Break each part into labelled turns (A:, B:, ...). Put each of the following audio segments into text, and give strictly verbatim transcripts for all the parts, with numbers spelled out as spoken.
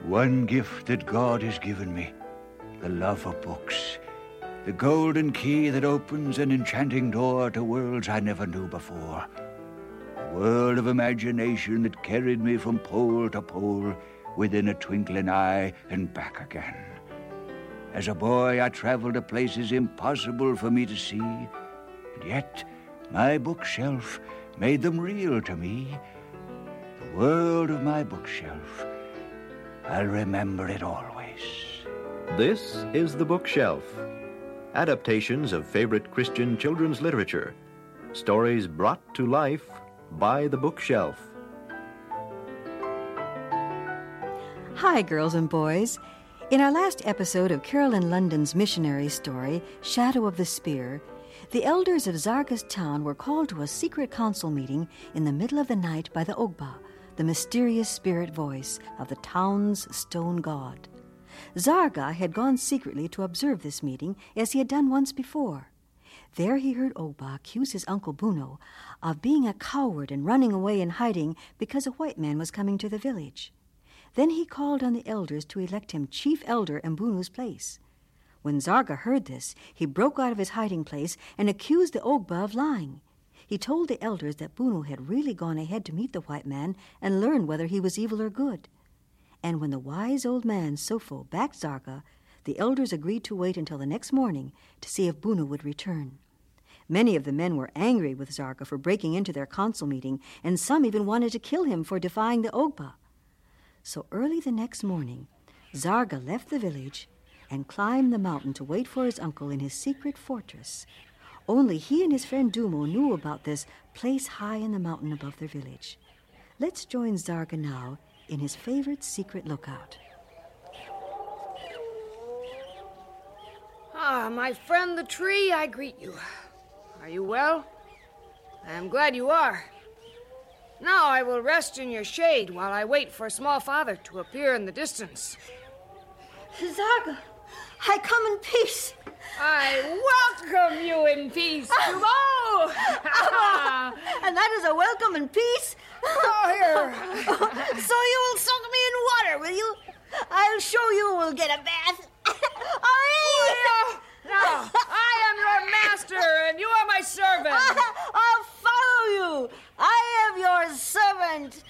A: One gift that God has given me, the love of books, the golden key that opens an enchanting door to worlds I never knew before. A world of imagination that carried me from pole to pole within a twinkling eye and back again. As a boy, I traveled to places impossible for me to see, and yet my bookshelf made them real to me. The world of my bookshelf, I'll remember it always.
B: This is The Bookshelf. Adaptations of favorite Christian children's literature. Stories brought to life by The Bookshelf.
C: Hi, girls and boys. In our last episode of Carolyn London's missionary story, Shadow of the Spear, the elders of Zarga's town were called to a secret council meeting in the middle of the night by the Ogba, the mysterious spirit voice of the town's stone god. Zarga had gone secretly to observe this meeting, as he had done once before. There he heard Ogba accuse his uncle Buno of being a coward and running away and hiding because a white man was coming to the village. Then he called on the elders to elect him chief elder in Bunu's place. When Zarga heard this, he broke out of his hiding place and accused the Ogba of lying. He told the elders that Bunu had really gone ahead to meet the white man and learn whether he was evil or good. And when the wise old man, Sofo, backed Zarga, the elders agreed to wait until the next morning to see if Bunu would return. Many of the men were angry with Zarga for breaking into their council meeting, and some even wanted to kill him for defying the Ogba. So early the next morning, Zarga left the village and climbed the mountain to wait for his uncle in his secret fortress. Only he and his friend Dumo knew about this place high in the mountain above their village. Let's join Zarga now in his favorite secret lookout.
D: Ah, my friend the tree, I greet you. Are you well? I am glad you are. Now I will rest in your shade while I wait for Small Father to appear in the distance.
E: Zarga, I come in peace.
D: I welcome you in peace, Dumo!
E: And that is a welcome in peace?
D: Oh, here.
E: So you will soak me in water, will you? I'll show you will get a bath.
D: Oh, no, no, I am your master, and you are my servant.
E: I'll follow you. I am your servant.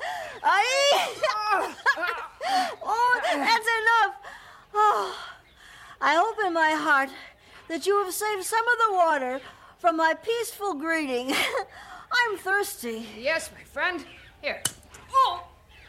E: Oh, that's enough. Oh, I hope in my heart that you have saved some of the water from my peaceful greeting. I'm thirsty.
D: Yes, my friend. Here. Oh,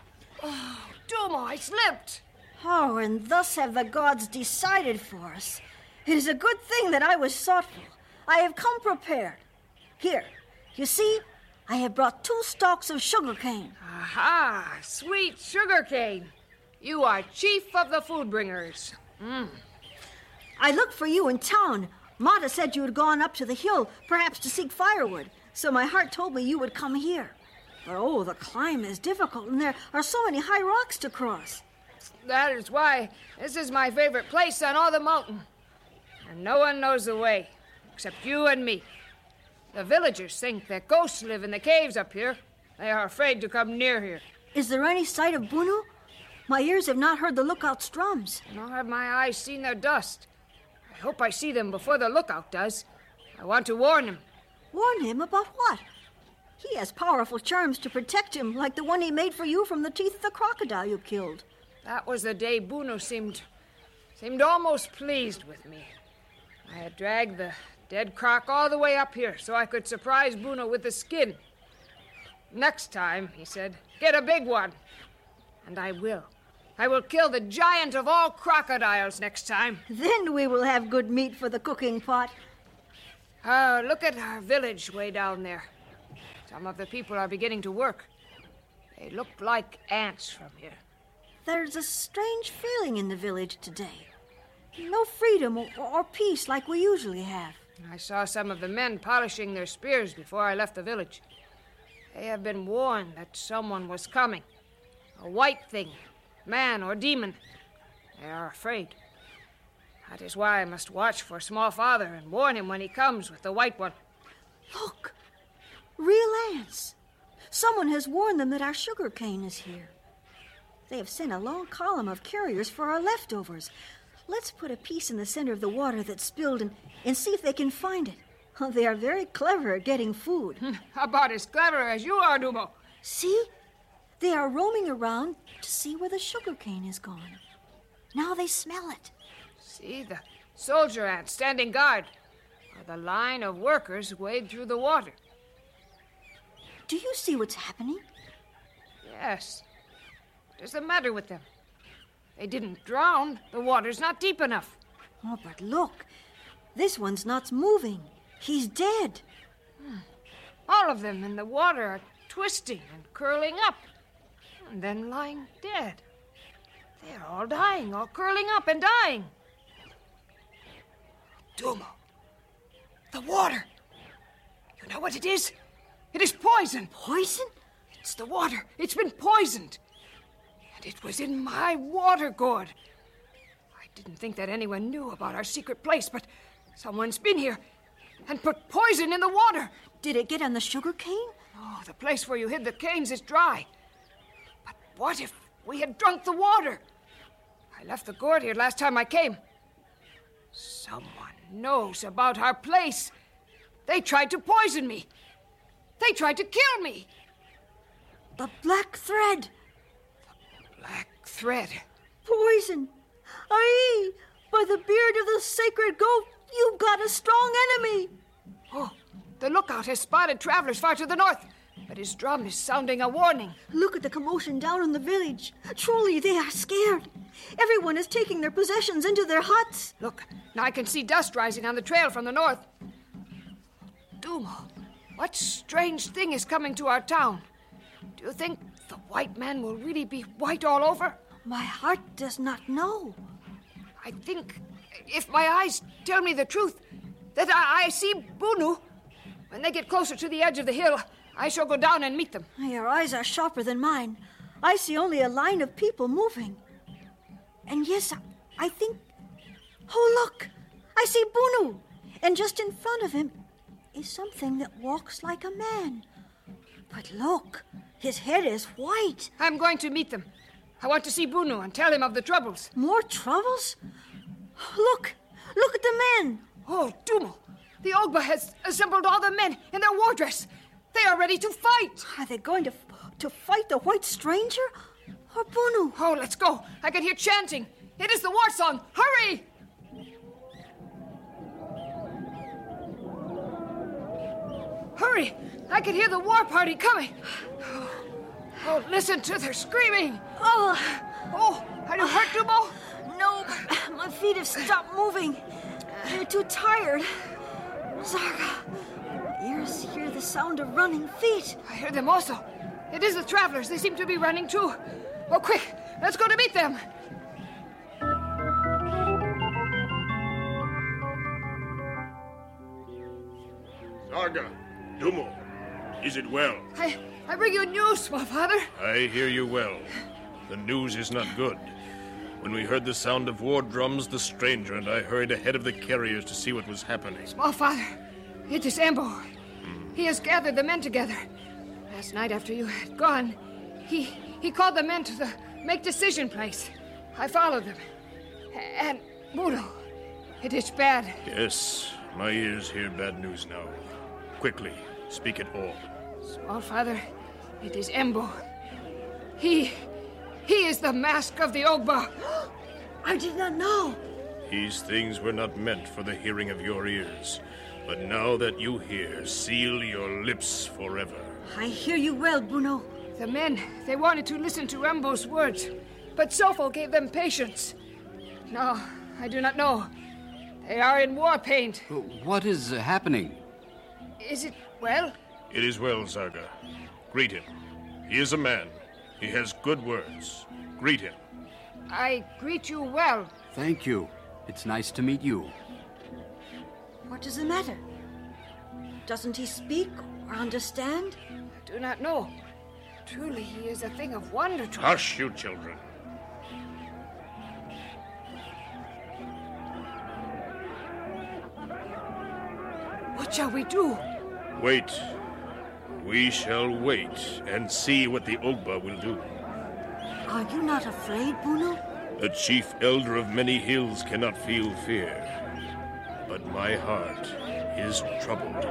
D: oh Dumo, I slipped.
E: Oh, and thus have the gods decided for us. It is a good thing that I was thoughtful. I have come prepared. Here, you see, I have brought two stalks of sugar cane.
D: Aha, sweet sugar cane. You are chief of the food bringers. Mm.
E: I looked for you in town. Mata said you had gone up to the hill, perhaps to seek firewood, so my heart told me you would come here. But oh, the climb is difficult, and there are so many high rocks to cross.
D: That is why this is my favorite place on all the mountain. And no one knows the way, except you and me. The villagers think that ghosts live in the caves up here. They are afraid to come near here.
E: Is there any sight of Bunu? My ears have not heard the lookout's drums.
D: Nor have my eyes seen their dust. I hope I see them before the lookout does. I want to warn him.
E: Warn him about what? He has powerful charms to protect him, like the one he made for you from the teeth of the crocodile you killed.
D: That was the day Bunu seemed, seemed almost pleased with me. I had dragged the dead croc all the way up here so I could surprise Bunu with the skin. Next time, he said, get a big one. And I will. I will kill the giant of all crocodiles next time.
E: Then we will have good meat for the cooking pot.
D: Uh, look at our village way down there. Some of the people are beginning to work. They look like ants from here.
E: There's a strange feeling in the village today. No freedom or, or peace like we usually have.
D: I saw some of the men polishing their spears before I left the village. They have been warned that someone was coming. A white thing, man or demon. They are afraid. That is why I must watch for Small Father and warn him when he comes with the white one.
E: Look, real ants. Someone has warned them that our sugar cane is here. They have sent a long column of carriers for our leftovers. Let's put a piece in the center of the water that's spilled and, and see if they can find it. Oh, they are very clever at getting food.
D: About as clever as you are, Dumbo.
E: See? They are roaming around to see where the sugar cane is gone. Now they smell it.
D: See, the soldier ants standing guard are the line of workers wade through the water.
E: Do you see what's happening?
D: Yes. What is the matter with them? They didn't drown. The water's not deep enough.
E: Oh, but look. This one's not moving. He's dead.
D: Hmm. All of them in the water are twisting and curling up, and then lying dead. They're all dying, all curling up and dying. Dumbo, the water. You know what it is? It is poison.
E: Poison?
D: It's the water. It's been poisoned. And it was in my water gourd. I didn't think that anyone knew about our secret place, but someone's been here and put poison in the water.
E: Did it get on the sugar cane?
D: Oh, the place where you hid the canes is dry. But what if we had drunk the water? I left the gourd here last time I came. Someone knows about our place. They tried to poison me. They tried to kill me.
E: The black thread.
D: The black thread.
E: Poison. Aye, by the beard of the sacred goat, you've got a strong enemy.
D: Oh, the lookout has spotted travelers far to the north, but his drum is sounding a warning.
E: Look at the commotion down in the village. Truly, they are scared. Everyone is taking their possessions into their huts.
D: Look, now I can see dust rising on the trail from the north. Dumbo, what strange thing is coming to our town? Do you think the white man will really be white all over?
E: My heart does not know.
D: I think, if my eyes tell me the truth, that I, I see Bunu. When they get closer to the edge of the hill, I shall go down and meet them.
E: Your eyes are sharper than mine. I see only a line of people moving. And yes, I, I think... Oh, look! I see Bunu! And just in front of him is something that walks like a man. But look, his head is white.
D: I'm going to meet them. I want to see Bunu and tell him of the troubles.
E: More troubles? Look! Look at the men!
D: Oh, Dumbo! The Ogba has assembled all the men in their war dress. They are ready to fight.
E: Are they going to to fight the white stranger? Or Bunu?
D: Oh, let's go. I can hear chanting. It is the war song. Hurry! Hurry! I can hear the war party coming. Oh, oh listen to their screaming.
E: Oh!
D: Oh, are you hurt, Dumbo?
E: No, but my feet have stopped moving. They're too tired. Zarga, my ears hear the sound of running feet.
D: I hear them also. It is the travelers. They seem to be running too. Oh, quick, let's go to meet them.
F: Zarga, Dumbo, is it well?
D: I, I bring you news, small father.
F: I hear you well. The news is not good. When we heard the sound of war drums, the stranger and I hurried ahead of the carriers to see what was happening.
D: Small father, it is Embo. Hmm. He has gathered the men together. Last night after you had gone, he he called the men to the make decision place. I followed them. And, Bunu, it is bad.
F: Yes, my ears hear bad news now. Quickly, speak it all.
D: Small father, it is Embo. He... He is the mask of the Ogba.
E: I did not know.
F: These things were not meant for the hearing of your ears. But now that you hear, seal your lips forever.
E: I hear you well, Bunu.
D: The men, they wanted to listen to Embo's words, but Sofo gave them patience. No, I do not know. They are in war paint.
G: What is uh, happening?
D: Is it well?
F: It is well, Zarga. Greet him. He is a man. He has good words. Greet him.
D: I greet you well.
G: Thank you. It's nice to meet you.
E: What is the matter? Doesn't he speak or understand?
D: I do not know. Truly, he is a thing of wonder to
F: Hush, you children.
D: What shall we do?
F: Wait. We shall wait and see what the Ogba will do.
E: Are you not afraid, Buno?
F: A chief elder of many hills cannot feel fear, but my heart is troubled.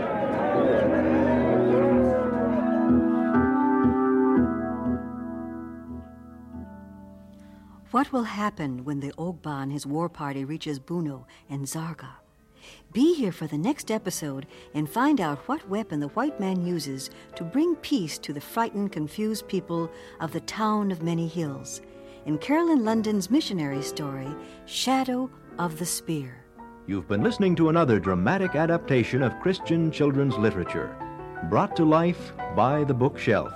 C: What will happen when the Ogbah and his war party reaches Buno and Zarga? Be here for the next episode and find out what weapon the white man uses to bring peace to the frightened, confused people of the town of many hills in Carolyn London's missionary story, Shadow of the Spear.
B: You've been listening to another dramatic adaptation of Christian children's literature, brought to life by The Bookshelf.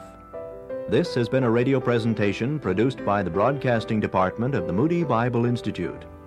B: This has been a radio presentation produced by the Broadcasting Department of the Moody Bible Institute.